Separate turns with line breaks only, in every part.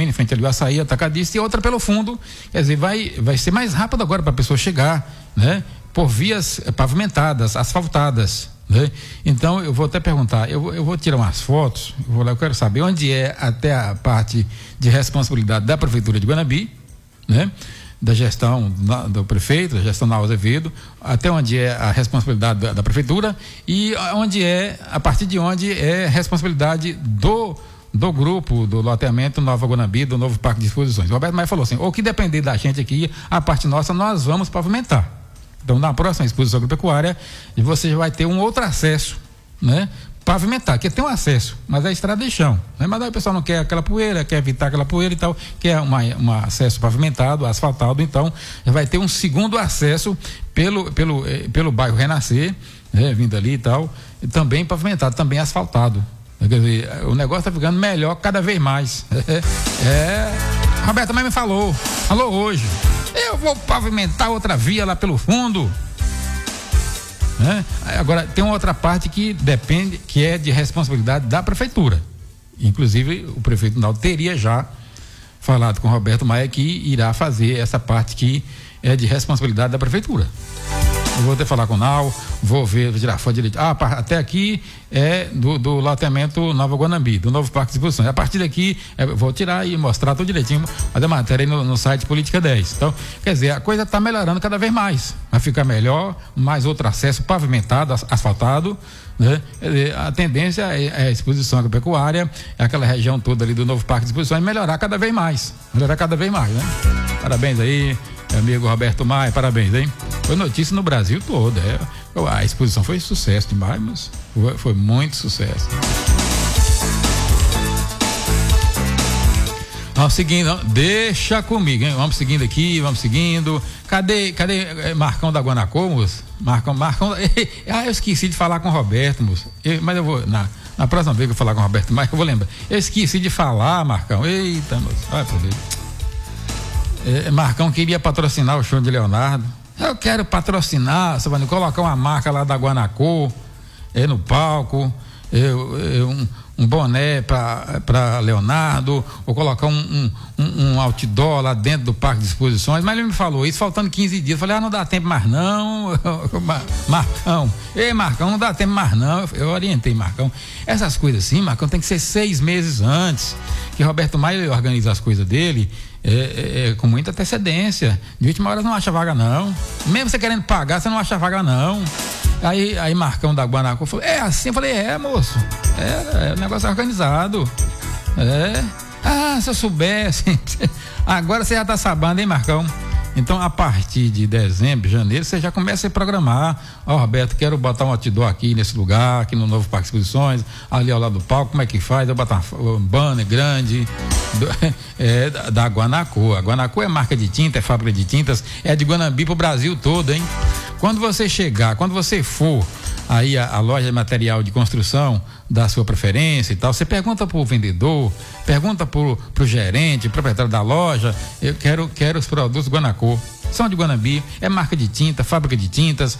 em frente ali ao Açaí, Atacadista, e outra pelo fundo. Quer dizer, vai ser mais rápido agora para a pessoa chegar, né? Por vias pavimentadas, asfaltadas, né? Então eu vou até perguntar, eu vou tirar umas fotos, eu quero saber onde é até a parte de responsabilidade da Prefeitura de Guanabi, né? Da gestão do prefeito, da gestão Naldo Azevedo, até onde é a responsabilidade da prefeitura e a partir de onde é responsabilidade do grupo do loteamento Nova Guanabi, do novo Parque de Exposições. O Roberto Maia falou assim: o que depender da gente aqui, a parte nossa, nós vamos pavimentar. Então, na próxima exposição agropecuária, você vai ter um outro acesso, né? Pavimentar, que tem um acesso, mas é estrada de chão, né? Mas aí o pessoal não quer aquela poeira, quer evitar aquela poeira e tal, quer um acesso pavimentado, asfaltado. Então vai ter um segundo acesso pelo bairro Renascer, né? Vindo ali e tal, e também pavimentado, também asfaltado. Quer dizer, o negócio está ficando melhor cada vez mais. Roberto também me falou hoje, eu vou pavimentar outra via lá pelo fundo. Agora tem uma outra parte que depende, que é de responsabilidade da prefeitura. Inclusive o prefeito Naldo teria já falado com o Roberto Maia que irá fazer essa parte que é de responsabilidade da prefeitura. Eu vou até falar com o Naldo, vou tirar foto direito. Até aqui é do loteamento Nova Guanabi, do novo Parque de Exposições. A partir daqui, vou tirar e mostrar tudo direitinho, fazer a matéria aí no site Política 10. Então, quer dizer, a coisa está melhorando cada vez mais. Vai ficar melhor, mais outro acesso pavimentado, asfaltado, né? Quer dizer, a tendência é a exposição agropecuária, é aquela região toda ali do novo Parque de Exposições, melhorar cada vez mais. Né? Parabéns aí, meu amigo Roberto Maia, parabéns, hein? Foi notícia no Brasil todo. A exposição foi sucesso demais, mas foi muito sucesso. Vamos seguindo, deixa comigo, hein? Vamos seguindo aqui, vamos seguindo. Cadê Marcão da Guanacô, moço? Marcão. Eu esqueci de falar com o Roberto, moço. Mas eu vou, na próxima vez que eu falar com o Roberto, mas eu vou lembrar. Eu esqueci de falar, Marcão. Eita, moço, vai por ver. Marcão queria patrocinar o show de Leonardo. Eu quero patrocinar, você vai colocar uma marca lá da Guanacô no palco, um boné para Leonardo, ou colocar um outdoor lá dentro do Parque de Exposições. Mas ele me falou isso faltando 15 dias. Eu falei, não dá tempo mais não, Marcão. Marcão, não dá tempo mais não. Eu orientei Marcão. Essas coisas assim, Marcão, tem que ser 6 meses antes, que Roberto Maia organiza as coisas dele com muita antecedência. De última hora não acha vaga não. Mesmo você querendo pagar, você não acha vaga não. Aí Marcão da Guanacô falou, assim? Eu falei, moço, o negócio é organizado. Se eu soubesse. Agora você já tá sabendo, hein, Marcão? Então, a partir de dezembro, janeiro, você já começa a programar. Roberto, quero botar um outdoor aqui nesse lugar, aqui no novo Parque de Exposições, ali ao lado do palco, como é que faz? Eu vou botar um banner grande da Guanacô. A Guanacô é marca de tinta, é fábrica de tintas, é de Guanabi pro Brasil todo, hein? Quando você for aí a loja de material de construção da sua preferência e tal, você pergunta pro vendedor, pergunta pro gerente, proprietário da loja, eu quero os produtos Guanacô, são de Guanabi, é marca de tinta, fábrica de tintas,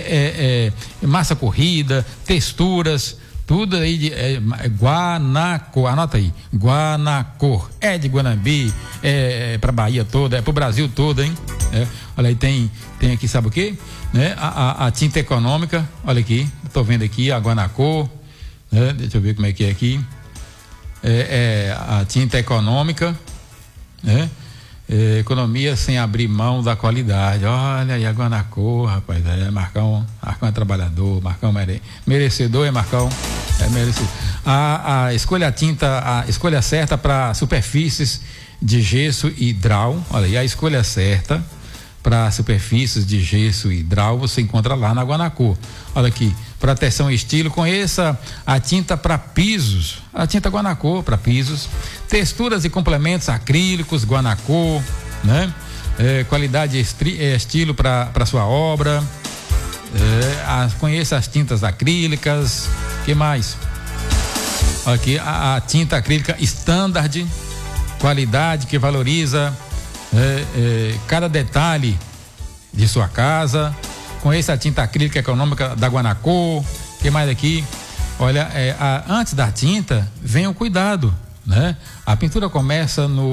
massa corrida, texturas, tudo aí de Guanacô, anota aí, Guanacô, é de Guanabi, pra Bahia toda, é pro Brasil todo, hein? Olha aí, tem aqui, sabe o quê? A tinta econômica, olha aqui, tô vendo aqui a Guanacô, deixa eu ver como é que é aqui, a tinta econômica, economia sem abrir mão da qualidade. Olha aí a Guanacô, rapaz, Marcão é trabalhador, Marcão merecedor, Marcão, merecido. A escolha certa para superfícies de gesso e hidral, olha aí, a escolha certa para superfícies de gesso e hidral você encontra lá na Guanacô. Olha aqui, proteção e estilo, conheça a tinta para pisos, a tinta Guanacô para pisos, texturas e complementos acrílicos Guanacô, né? Qualidade e estilo para sua obra, conheça as tintas acrílicas, que mais? Olha aqui, a tinta acrílica standard, qualidade que valoriza cada detalhe de sua casa. Conheça a tinta acrílica econômica da Guanacô. Que mais aqui? Olha, antes da tinta vem o cuidado, né? A pintura começa